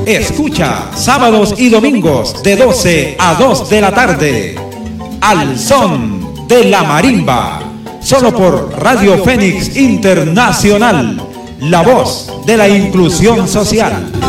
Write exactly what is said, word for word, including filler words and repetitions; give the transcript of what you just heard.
Escucha sábados y domingos de doce a dos de la tarde. Al son de la marimba. Solo por Radio Fénix Internacional. La voz de la inclusión social.